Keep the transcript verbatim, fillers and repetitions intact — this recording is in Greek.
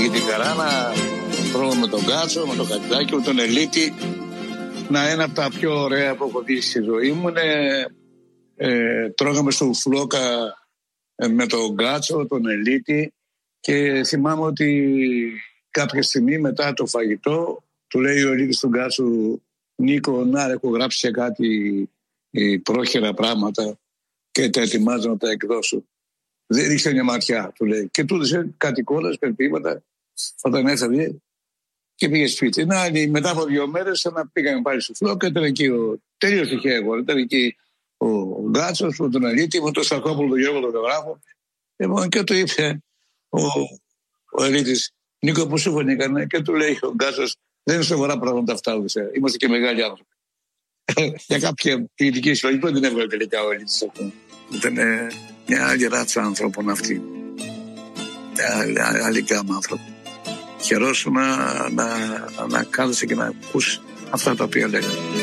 Για την χαρά να τρώω με τον Κάτσο, με τον Χατζηδάκη, με τον Ελίτη. Να, ένα από τα πιο ωραία που έχω δει στη ζωή μου είναι ε, τρώγαμε στο Φλόκα ε, με τον Κάτσο, τον Ελίτη, και θυμάμαι ότι κάποια στιγμή μετά το φαγητό του λέει ο Ελίτης στον Κάτσο, Νίκο, να έχω γράψει σε κάτι ε, πρόχειρα πράγματα και τα ετοιμάζω να τα εκδώσω. Δεν ρίξε μια ματιά, του λέει. Και του έδωσε κάτι κόλλας, περπήματα, όταν έφευγε και πήγε σπίτι. Να, μετά από δύο μέρες να πήγαμε πάλι στο Φλόκα, ήταν εκεί ο τελείως τυχαίο. Ήταν εκεί ο Γκάτσος, με τον Ελίτη, με τον Σταρκόπουλο, τον Γιώργο, τον Γεωγράφο. Λοιπόν, και του είπε ο, ο Ελίτης, Νίκο, που σου φωνήκανε, και του λέει ο Γκάτσος, δεν είναι σοβαρά πράγματα αυτά, ουδέ. Είμαστε και μεγάλοι άνθρωποι. Για κάποια ποιητική συλλογή δεν την έβγαλε τελικά ο Ελίτης αυτό. Ήταν μια άλλη ράτσα ανθρώπων αυτή. Μια άλλη γκάμα άνθρωπο. Χαιρόσου να, να, να κάθεσαι και να ακούς αυτά τα οποία λέγανε.